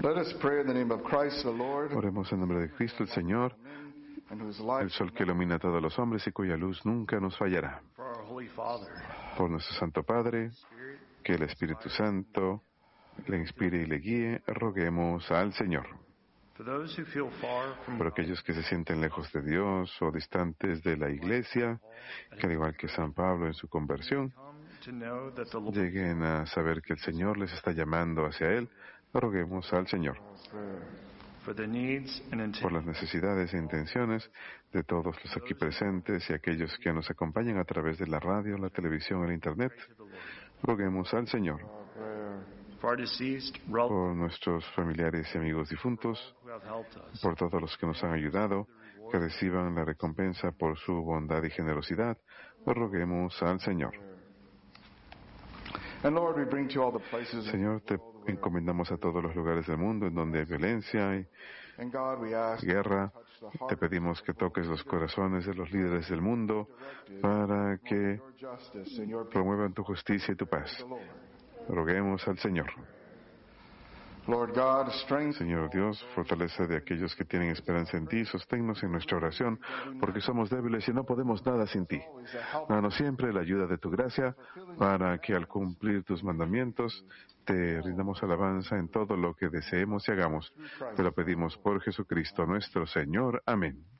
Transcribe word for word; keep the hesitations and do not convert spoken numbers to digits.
Let us pray in the name of Christ the Lord, Oremos en nombre de Cristo el Señor, and whose light el sol que ilumina a todos los hombres y cuya luz nunca nos fallará. for our Holy Father, Por nuestro Santo Padre, Spirit, que el Espíritu Santo le inspire y le guíe, roguemos al Señor. for those who feel far from Por aquellos que se sienten lejos de Dios o distantes de la Iglesia, que al igual que San Pablo en su conversión, come to know that the Lord lleguen a saber que el Señor les está llamando hacia Él, roguemos al Señor. for the needs and Por intentions las necesidades e intenciones de todos los aquí presentes y aquellos que nos acompañan a través de la radio, la televisión y el Internet, to the Lord, roguemos al Señor. for our deceased relatives Por nuestros familiares y amigos difuntos, who have helped us, por todos los que nos han ayudado, que reciban la recompensa por su bondad y generosidad, roguemos al Señor. And Lord, we bring to all the places in Señor, te the world where- encomendamos a todos los lugares del mundo en donde hay violencia y And God, we ask guerra. touch the Te heart pedimos que toques los corazones de los líderes del mundo para que your justice and your people, promuevan tu justicia y tu paz. the Lord. Roguemos al Señor. Lord God, strength Señor Dios, fortaleza de aquellos que tienen esperanza en ti, sosténnos en nuestra oración, porque somos débiles y no podemos nada sin ti. Danos siempre la ayuda de tu gracia, para que al cumplir tus mandamientos, te rindamos alabanza en todo lo que deseemos y hagamos. Te lo pedimos por Jesucristo nuestro Señor. Amén.